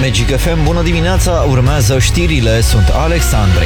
Magic FM, bună dimineața, urmează știrile, sunt Alexandrei.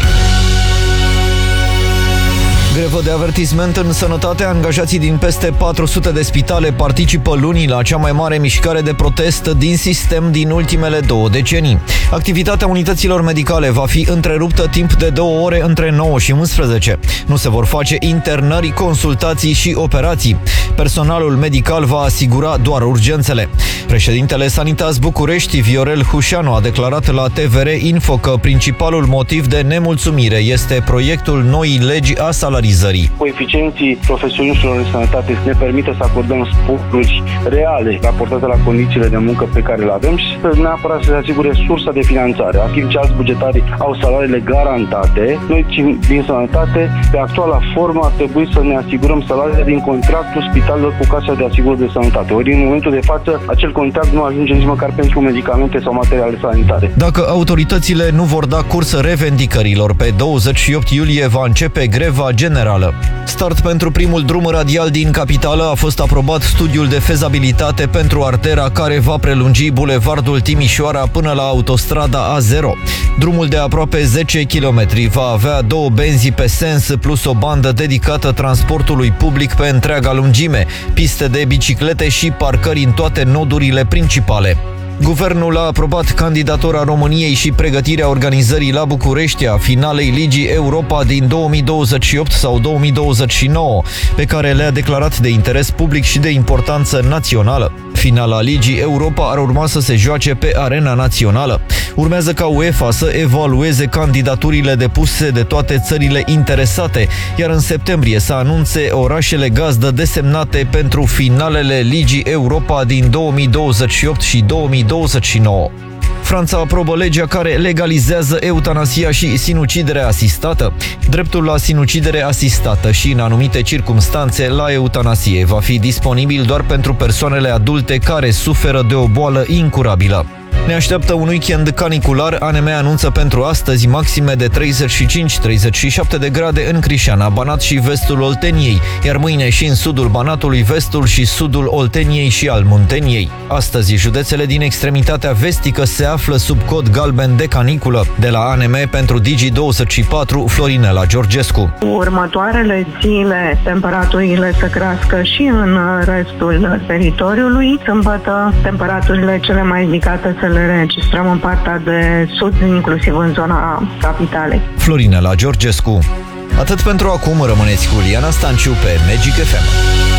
Grevă de avertisment în sănătate, angajații din peste 400 de spitale participă luni la cea mai mare mișcare de protest din sistem din ultimele 2 decenii. Activitatea unităților medicale va fi întreruptă timp de 2 ore între 9 și 11. Nu se vor face internări, consultații și operații. Personalul medical va asigura doar urgențele. Președintele Sanitas București, Viorel Hușanu, a declarat la TVR Info că principalul motiv de nemulțumire este proiectul noii legi a salarizării. Coeficienții profesioniștilor în sănătate ne permite să acordăm sporuri reale raportate la condițiile de muncă pe care le avem și să neapărat să se asigure sursa de finanțare. În timp ce alți bugetari au salariile garantate, noi din sănătate, pe actuala formă, ar trebui să ne asigurăm salariile din contractul spitalelor cu Casa de Asigurări de Sănătate. Ori în momentul de față, acel contract nu ajunge nici măcar pentru medicamente sau materiale sanitare. Dacă autoritățile nu vor da curs revendicărilor, pe 28 iulie va începe greva generală. Start pentru primul drum radial din capitală, a fost aprobat studiul de fezabilitate pentru artera care va prelungi bulevardul Timișoara până la autostrada A0. Drumul de aproape 10 km va avea 2 benzi pe sens plus o bandă dedicată transportului public pe întreaga lungime, piste de biciclete și parcări în toate nodurile principale. Guvernul a aprobat candidatura României și pregătirea organizării la București a finalei Ligii Europa din 2028 sau 2029, pe care le-a declarat de interes public și de importanță națională. Finala Ligii Europa ar urma să se joace pe arena națională. Urmează ca UEFA să evalueze candidaturile depuse de toate țările interesate, iar în septembrie să anunțe orașele gazdă desemnate pentru finalele Ligii Europa din 2028 și 2029. Franța aprobă legea care legalizează eutanasia și sinuciderea asistată. Dreptul la sinucidere asistată și în anumite circumstanțe la eutanasie va fi disponibil doar pentru persoanele adulte care suferă de o boală incurabilă. Ne așteaptă un weekend canicular. ANM anunță pentru astăzi maxime de 35-37 de grade în Crișana, Banat și vestul Olteniei, iar mâine și în sudul Banatului, vestul și sudul Olteniei și al Munteniei. Astăzi, județele din extremitatea vestică se află sub cod galben de caniculă. De la ANM pentru Digi24, Florinela Georgescu. Următoarele zile, temperaturile să crească și în restul teritoriului. Sâmbătă, temperaturile cele mai ridicate să le registrăm în partea de sud, inclusiv în zona capitalei. Florinela Georgescu. Atât pentru acum, rămâneți cu Liana Stanciu pe Magic FM.